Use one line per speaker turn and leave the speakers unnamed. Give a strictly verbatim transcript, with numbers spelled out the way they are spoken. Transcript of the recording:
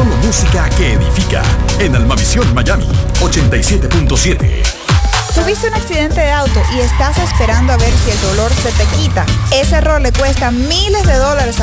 Solo música que edifica. En Almavisión Miami ochenta y siete punto siete.
Tuviste un accidente de auto y estás esperando a ver si el dolor se te quita. Ese error le cuesta miles de dólares a